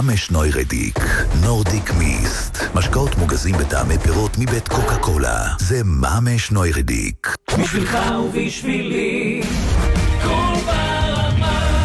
ממש נוירדיק, נורדיק מיסט. משקאות מוגזים בטעמי פירות מבית קוקה קולה. זה ממש נוירדיק. בשבילך ובשבילי, כל ברמה.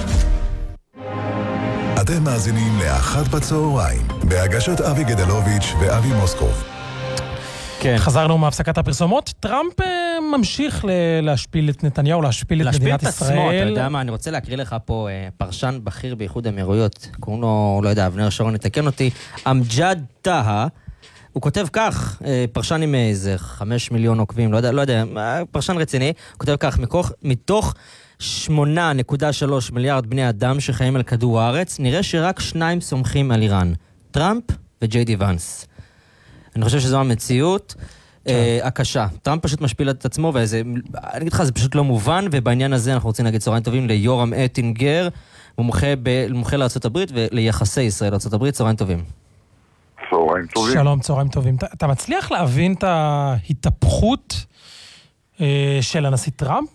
אתם מאזינים לאחת בצהריים, בהגשת אבי גדלוביץ' ואבי מוסקוב. כן. חזרנו מהפסקת הפרסומות. טראמפ ממשיך להשפיל את נתניהו, להשפיל את מדינת ישראל. להשפיל את עצמו, אתה יודע מה, אני רוצה להקריא לך פה פרשן בכיר באיחוד האמירויות, קוראים לו, לא יודע, אבנר שרון יתקן אותי, אמג'ד טהא, הוא כותב כך, פרשן עם איזה 5 מיליון עוקבים, לא יודע, פרשן רציני, הוא כותב כך, מתוך 8.3 מיליארד בני אדם שחיים על כדור הארץ, נראה שרק 2 סומכים על איראן, טראמפ וג'יי די ונס. אני חושב שזו המציאות הקשה. טראמפ פשוט משפיל את עצמו, אני אגיד לך, זה פשוט לא מובן, ובעניין הזה אנחנו רוצים להגיד צהריים טובים ליורם אטינגר, הוא מומחה לארצות הברית וליחסי ישראל לארצות הברית. צהריים טובים. צהריים טובים. שלום, צהריים טובים. אתה מצליח להבין את ההתהפכות של הנשיא טראמפ?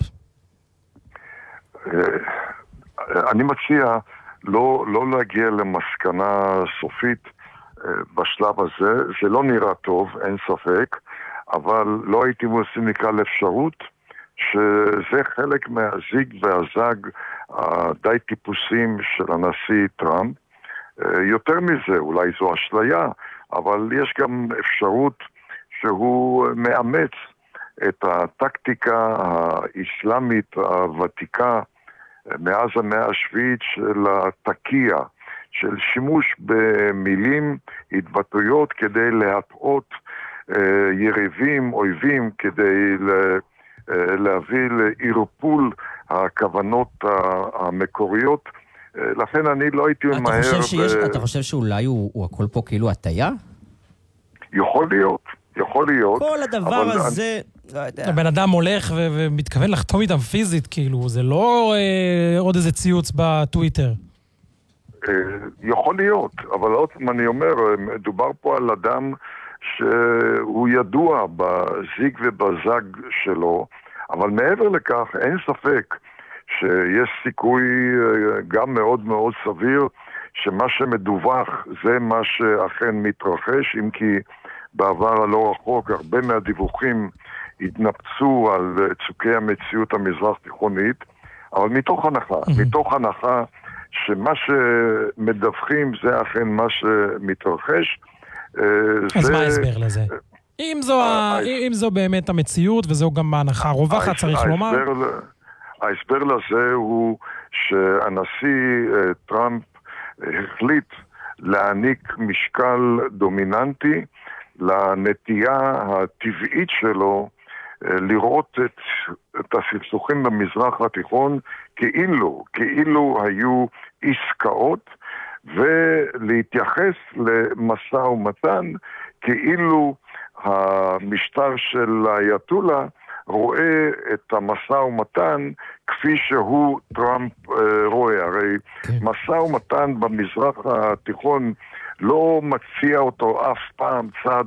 אני מציע לא להגיע למסקנה סופית בשלב הזה. זה לא נראה טוב, אין ספק, אבל לא הייתי מנסים נקרא לאפשרות שזה חלק מהזיג והזג הדי טיפוסים של הנשיא טראמפ. יותר מזה, אולי זו אשליה, אבל יש גם אפשרות שהוא מאמץ את הטקטיקה האסלאמית הוותיקה מאז המאה השביעית של התקיע, של שימוש במילים, התבטאויות כדי להטעות יריבים, אויבים, כדי להביא לעירפול הכוונות המקוריות. לכן אני לא הייתי ממהר... אתה חושב שאולי הוא הכל פה כאילו הטיה? יכול להיות. כל הדבר הזה... הבן אדם הולך ומתכוון לחתום איתם פיזית, כאילו, זה לא עוד איזה ציוץ בטוויטר. יכול להיות, אבל עוד פעם אני אומר, מדובר פה על אדם שהוא ידוע בזיג ובזג שלו, אבל מעבר לכך אין ספק שיש סיכוי גם מאוד מאוד סביר שמה שמדווח זה מה שאכן מתרחש, אם כי בעבר הלא רחוק הרבה מהדיווחים התנפצו על צוקי המציאות המזרח תיכונית, אבל מתוך הנחה שמה שמדווחים זה אכן מה שמתרחש. אז מה ההסבר לזה? אם זו באמת המציאות וזו גם ההנחה הרווחת, צריך לומר. ההסבר לזה הוא שהנשיא טראמפ החליט להעניק משקל דומיננטי לנטייה הטבעית שלו לראות את הסכסוכים במזרח התיכון כאילו היו עסקאות, ולהתייחס למשא ומתן כאילו המשטר של האייתולה רואה את המשא ומתן כפי שהוא טראמפ רואה. הרי משא ומתן במזרח התיכון לא מציע אותו אף פעם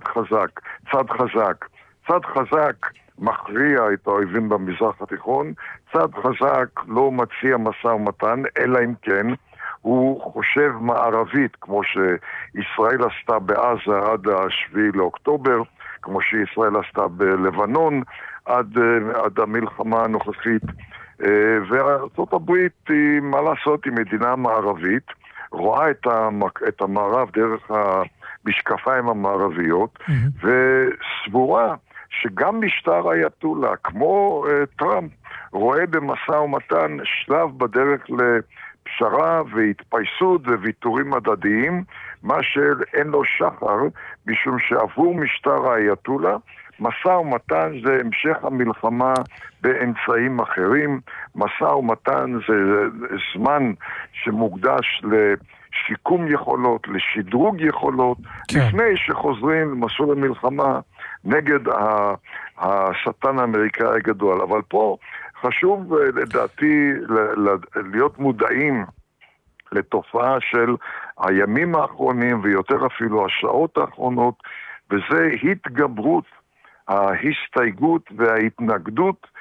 צד חזק מכריע את האויבים במזרח התיכון, צד חזק לא מציע משא ומתן, אלא אם כן הוא חושב מערבית, כמו שישראל עשתה בעזה עד 7 לאוקטובר, כמו שישראל עשתה בלבנון עד המלחמה הנוכחית. וארצות הברית, מה לעשות, היא מדינה מערבית, רואה את המערב דרך המשקפיים המערביות, וסבורה שגם משטר האייתולה, כמו טראמפ, רואה במשא ומתן שלב בדרך לפשרה והתפייסות וויתורים הדדיים, מה שאין לו שחר, משום שעבור משטר האייתולה, משא ומתן זה המשך המלחמה באמצעים אחרים, משא ומתן זה זמן שמוקדש לשיקום יכולות, לשדרוג יכולות, לפני שחוזרים למסלול המלחמה נגד השטן האמריקאי הגדול. אבל פה חשוב לדעתי להיות מודעים לתופעה של הימים האחרונים ויותר אפילו השעות האחרונות, וזה התגברות ההסתייגות וההתנגדות